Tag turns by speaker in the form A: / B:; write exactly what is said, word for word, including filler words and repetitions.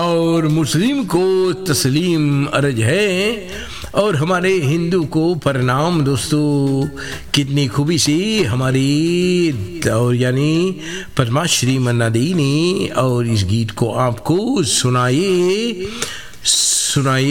A: और मुस्लिम को तस्लीम अर्ज है और हमारे हिंदू को प्रणाम। दोस्तों कितनी खूबी सी हमारी और यानी पद्माश्री मन्ना दी ने और इस गीत को आपको सुनाइए सुनाइए